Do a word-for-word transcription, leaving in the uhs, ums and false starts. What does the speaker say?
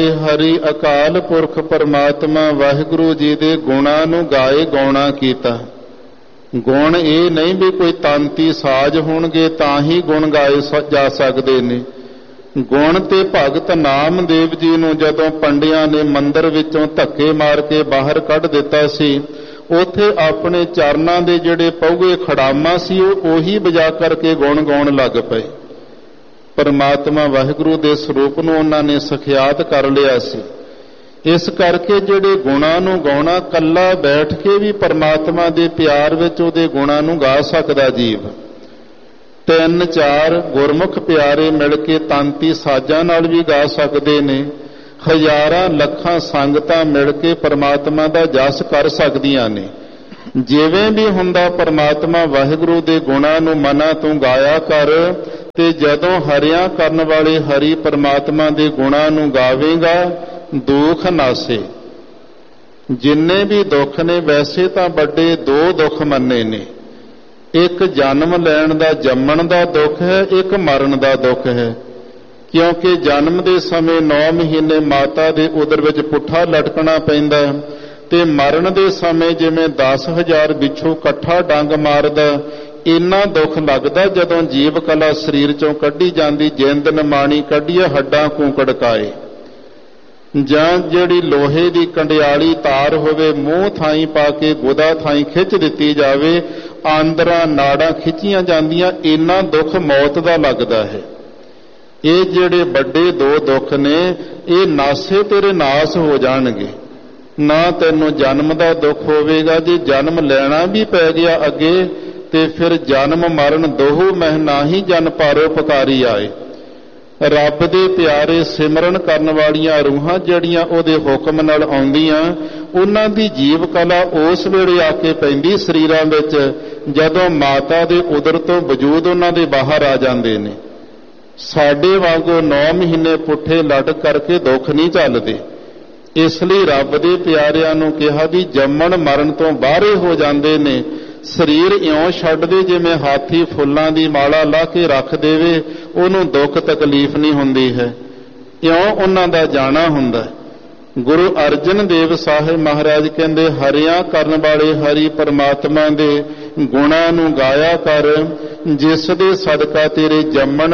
ਹਰੀ ਅਕਾਲ ਪੁਰਖ ਪਰਮਾਤਮਾ ਵਾਹਿਗੁਰੂ ਜੀ ਦੇ ਗੁਣਾਂ ਨੂੰ ਗਾਏ ਗਾਉਣਾ ਕੀਤਾ। ਗੁਣ ਇਹ ਨਹੀਂ ਵੀ ਕੋਈ ਤਾਂਤੀ ਸਾਜ਼ ਹੋਣਗੇ ਤਾਂ ਹੀ ਗੁਣ ਗਾਏ ਜਾ ਸਕਦੇ ਨੇ। ਗੁਣ ਤੇ ਭਗਤ ਨਾਮਦੇਵ ਜੀ ਨੂੰ ਜਦੋਂ ਪੰਡਿਆਂ ਨੇ ਮੰਦਰ ਵਿੱਚੋਂ ਧੱਕੇ ਮਾਰ ਕੇ ਬਾਹਰ ਕੱਢ ਦਿੱਤਾ ਸੀ, ਉੱਥੇ ਆਪਣੇ ਚਰਨਾਂ ਦੇ ਜਿਹੜੇ ਪਹੁਏ ਖੜਾਮਾ ਸੀ ਉਹ ਉਹੀ ਵਜਾ ਕਰਕੇ ਗੁਣ ਗਾਉਣ ਲੱਗ ਪਏ। ਪਰਮਾਤਮਾ ਵਾਹਿਗੁਰੂ ਦੇ ਸਰੂਪ ਨੂੰ ਉਹਨਾਂ ਨੇ ਸਖਿਆਤ ਕਰ ਲਿਆ ਸੀ। ਇਸ ਕਰਕੇ ਜਿਹੜੇ ਗੁਣਾਂ ਨੂੰ ਗਾਉਣਾ, ਕੱਲਾ ਬੈਠ ਕੇ ਵੀ ਪਰਮਾਤਮਾ ਦੇ ਪਿਆਰ ਵਿੱਚ ਉਹਦੇ ਗੁਣਾਂ ਨੂੰ ਗਾ ਸਕਦਾ ਜੀਵ। ਤਿੰਨ ਚਾਰ ਗੁਰਮੁਖ ਪਿਆਰੇ ਮਿਲ ਕੇ ਤਾਂਤੀ ਸਾਜ਼ਾਂ ਨਾਲ ਵੀ ਗਾ ਸਕਦੇ ਨੇ। ਹਜ਼ਾਰਾਂ ਲੱਖਾਂ ਸੰਗਤਾਂ ਮਿਲ ਕੇ ਪਰਮਾਤਮਾ ਦਾ ਜਸ ਕਰ ਸਕਦੀਆਂ ਨੇ। ਜਿਵੇਂ ਵੀ ਹੁੰਦਾ ਪਰਮਾਤਮਾ ਵਾਹਿਗੁਰੂ ਦੇ ਗੁਣਾਂ ਨੂੰ ਮਨਾਂ ਤੋਂ ਗਾਇਆ ਕਰ, ਤੇ ਜਦੋਂ ਹਰਿਆਂ ਕਰਨ ਵਾਲੇ ਹਰੀ ਪਰਮਾਤਮਾ ਦੇ ਗੁਣਾਂ ਨੂੰ ਗਾਵੇਂਗਾ ਦੁੱਖ ਨਾਸੇ। ਜਿੰਨੇ ਵੀ ਦੁੱਖ ਨੇ ਵੈਸੇ ਤਾਂ ਵੱਡੇ ਦੋ ਦੁੱਖ ਮੰਨੇ ਨੇ। ਇੱਕ ਜਨਮ ਲੈਣ ਦਾ, ਜੰਮਣ ਦਾ ਦੁੱਖ ਹੈ, ਇੱਕ ਮਰਨ ਦਾ ਦੁੱਖ ਹੈ। ਕਿਉਂਕਿ ਜਨਮ ਦੇ ਸਮੇਂ ਨੌ ਮਹੀਨੇ ਮਾਤਾ ਦੇ ਉਦਰ ਵਿੱਚ ਪੁੱਠਾ ਲਟਕਣਾ ਪੈਂਦਾ, ਤੇ ਮਰਨ ਦੇ ਸਮੇਂ ਜਿਵੇਂ ਦਸ ਹਜ਼ਾਰ ਬਿੱਛੂ ਇਕੱਠਾ ਡੰਗ ਮਾਰਦਾ, ਇੰਨਾ ਦੁੱਖ ਲੱਗਦਾ ਜਦੋਂ ਜੀਵ ਕਲਾ ਸਰੀਰ ਚੋਂ ਕੱਢੀ ਜਾਂਦੀ। ਜਿੰਦ ਨਿਮਾਣੀ ਕੱਢੀਏ ਹੱਡਾਂ ਕੂਕੜਕਾਏ। ਜਾਂ ਜਿਹੜੀ ਲੋਹੇ ਦੀ ਕੰਡਿਆਲੀ ਤਾਰ ਹੋਵੇ, ਮੂੰਹ ਥਾਈਂ ਪਾ ਕੇ ਗੁਦਾ ਥਾਈਂ ਖਿੱਚ ਦਿੱਤੀ ਜਾਵੇ, ਆਂਦਰਾਂ ਨਾੜਾਂ ਖਿੱਚੀਆਂ ਜਾਂਦੀਆਂ, ਇੰਨਾ ਦੁੱਖ ਮੌਤ ਦਾ ਲੱਗਦਾ ਹੈ। ਇਹ ਜਿਹੜੇ ਵੱਡੇ ਦੋ ਦੁੱਖ ਨੇ, ਇਹ ਨਾਸੇ ਤੇਰੇ ਨਾਸ ਹੋ ਜਾਣਗੇ। ਨਾ ਤੈਨੂੰ ਜਨਮ ਦਾ ਦੁੱਖ ਹੋਵੇਗਾ। ਜੇ ਜਨਮ ਲੈਣਾ ਵੀ ਪੈ ਗਿਆ ਅੱਗੇ, ਤੇ ਫਿਰ ਜਨਮ ਮਰਨ ਦੋਹੂ ਮਹਿ ਨਾਹੀ ਜਨ ਪਰਉਪਕਾਰੀ ਆਏ। ਰੱਬ ਦੇ ਪਿਆਰੇ ਸਿਮਰਨ ਕਰਨ ਵਾਲੀਆਂ ਰੂਹਾਂ ਜਿਹੜੀਆਂ ਉਹਦੇ ਹੁਕਮ ਨਾਲ ਆਉਂਦੀਆਂ, ਉਹਨਾਂ ਦੀ ਜੀਵ ਕਲਾ ਉਸ ਵੇਲੇ ਆ ਕੇ ਪੈਂਦੀ ਸਰੀਰਾਂ ਵਿੱਚ ਜਦੋਂ ਮਾਤਾ ਦੇ ਉਦਰ ਤੋਂ ਵਜੂਦ ਉਹਨਾਂ ਦੇ ਬਾਹਰ ਆ ਜਾਂਦੇ ਨੇ। ਸਾਡੇ ਵਾਂਗੂ ਨੌ ਮਹੀਨੇ ਪੁੱਠੇ ਲਟ ਕਰਕੇ ਦੁੱਖ ਨਹੀਂ ਚੱਲਦੇ। ਇਸ ਲਈ ਰੱਬ ਦੇ ਪਿਆਰਿਆਂ ਨੂੰ ਕਿਹਾ ਵੀ ਜੰਮਣ ਮਰਨ ਤੋਂ ਬਾਹਰੇ ਹੋ ਜਾਂਦੇ ਨੇ। ਸਰੀਰ ਇਉਂ ਛੱਡਦੇ ਜਿਵੇਂ ਹਾਥੀ ਫੁੱਲਾਂ ਦੀ ਮਾਲਾ ਲਾ ਕੇ ਰੱਖ ਦੇਵੇ, ਉਹਨੂੰ ਦੁੱਖ ਤਕਲੀਫ ਨਹੀਂ ਹੁੰਦੀ ਹੈ। ਇਉਂ ਉਹਨਾਂ ਦਾ ਜਾਣਾ ਹੁੰਦਾ। ਗੁਰੂ ਅਰਜਨ ਦੇਵ ਸਾਹਿਬ ਮਹਾਰਾਜ ਕਹਿੰਦੇ, ਹਰਿਆਂ ਕਰਨ ਵਾਲੇ ਹਰੀ ਪਰਮਾਤਮਾ ਦੇ ਗੁਣਾਂ ਨੂੰ ਗਾਇਆ ਕਰ, ਜਿਸ ਦੇ ਸਦਕਾ ਤੇਰੇ ਜੰਮਣ